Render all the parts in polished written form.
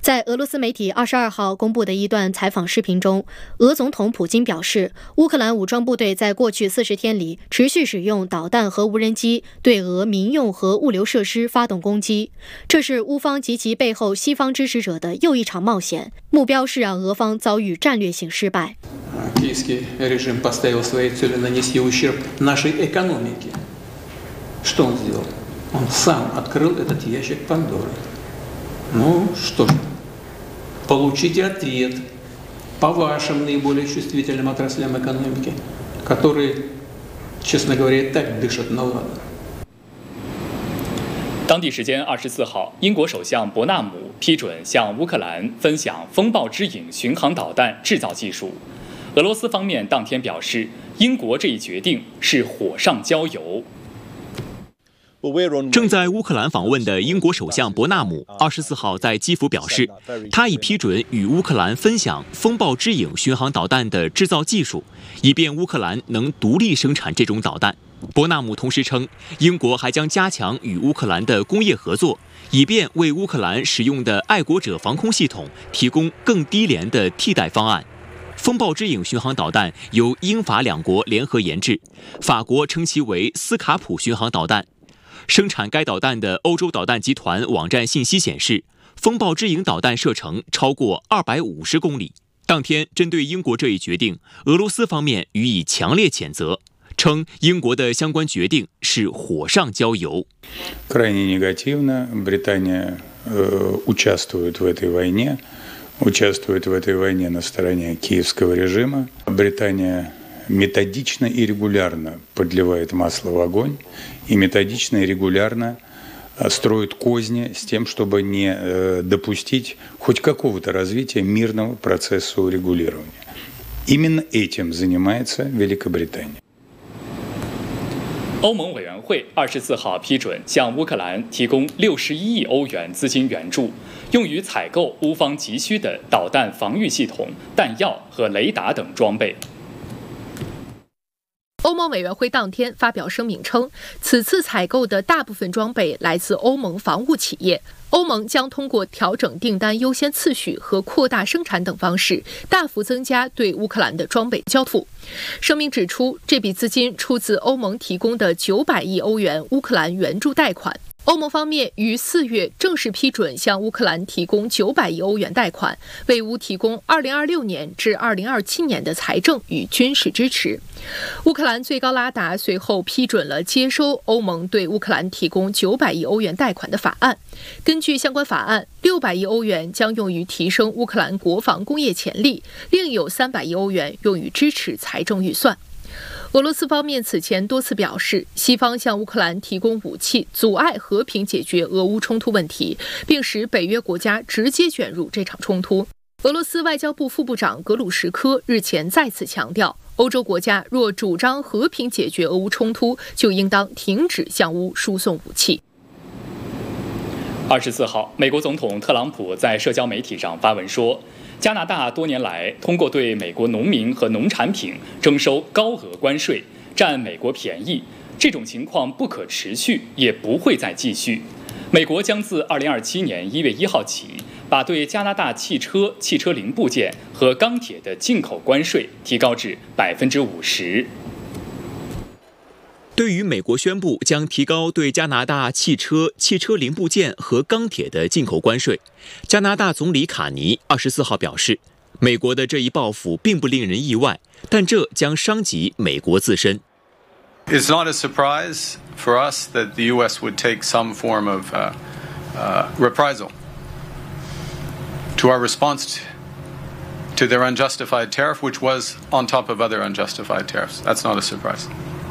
在俄罗斯媒体22号公布的一段采访视频中，俄总统普京表示，乌克兰武装部队在过去40天里持续使用导弹和无人机对俄民用和物流设施发动攻击，这是乌方及其背后西方支持者的又一场冒险，目标是让俄方遭遇战略性失败。 Киевский режим поставил своей целью нанести ущерб нашей экономике. Что он сделал? Он сам открыл этот ящик Пандоры. Ну что же, получите ответ по вашим наиболее чувствительным отраслям экономики, которые, честно говоря, и так дышат на ладан. 当地时间24号，英国首相伯纳姆批准向乌克兰分享风暴之影巡航导弹制造技术。俄罗斯方面当天表示，英国这一决定是火上浇油。 正在乌克兰访问的英国首相伯纳姆24号在基辅表示，他已批准与乌克兰分享风暴之影巡航导弹的制造技术，以便乌克兰能独立生产这种导弹。伯纳姆同时称，英国还将加强与乌克兰的工业合作，以便为乌克兰使用的爱国者防空系统提供更低廉的替代方案。风暴之影巡航导弹由英法两国联合研制，法国称其为斯卡普巡航导弹。生产该导弹的欧洲导弹集团网站信息显示，风暴之影导弹射程超过250公里。当天，针对英国这一决定，俄罗斯方面予以强烈谴责，称英国的相关决定是火上浇油。 Крайне негативно. Британия участвует в этой войне. Участвует в этой войне на стороне киевского режима. Британия методично и регулярно подливает масло в огонь и методично и регулярно строит козни с тем, чтобы не допустить хоть какого-то развития мирного процесса урегулирования. Именно этим занимается Великобритания. 欧盟委员会24号批准向乌克兰提供61亿欧元资金援助，用于采购乌方急需的导弹防御系统、弹药和雷达等装备。 欧盟委员会当天发表声明称，此次采购的大部分装备来自欧盟防务企业。欧盟将通过调整订单优先次序和扩大生产等方式，大幅增加对乌克兰的装备交付。声明指出，这笔资金出自欧盟提供的900亿欧元乌克兰援助贷款。欧盟方面于4月正式批准向乌克兰提供900亿欧元贷款，为乌提供2026年至2027年的财政与军事支持。乌克兰最高拉达随后批准了接收欧盟对乌克兰提供900亿欧元贷款的法案。根据相关法案，600亿欧元将用于提升乌克兰国防工业潜力，另有300亿欧元用于支持财政预算。俄罗斯方面此前多次表示，西方向乌克兰提供武器，阻碍和平解决俄乌冲突问题，并使北约国家直接卷入这场冲突。俄罗斯外交部副部长格鲁什科日前再次强调，欧洲国家若主张和平解决俄乌冲突，就应当停止向乌输送武器。 24号，美国总统特朗普在社交媒体上发文说，加拿大多年来通过对美国农民和农产品征收高额关税，占美国便宜，这种情况不可持续，也不会再继续。美国将自2027年1月1号起，把对加拿大汽车、汽车零部件和钢铁的进口关税提高至50%。 对于美国宣布将提高对加拿大汽车、汽车零部件和钢铁的进口关税，加拿大总理卡尼24号表示，美国的这一报复并不令人意外，但这将伤及美国自身。 It's not a surprise for us that the U.S. would take some form of reprisal to our response to their unjustified tariff, which was on top of other unjustified tariffs. That's not a surprise.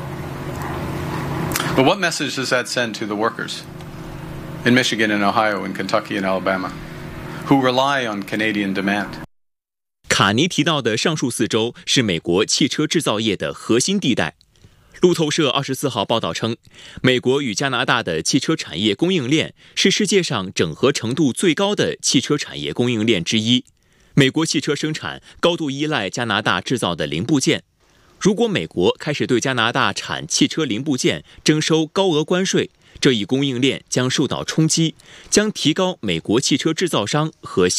But what message does that send to the workers in Michigan and Ohio and Kentucky and Alabama who rely on Canadian demand? 卡尼提到的上述4州是美国汽车制造业的核心地带。路透社24号报道称，美国与加拿大的汽车产业供应链是世界上整合程度最高的汽车产业供应链之一。美国汽车生产高度依赖加拿大制造的零部件。如果美国开始对加拿大产汽车零部件征收高额关税，这一供应链将受到冲击，将提高美国汽车制造商和消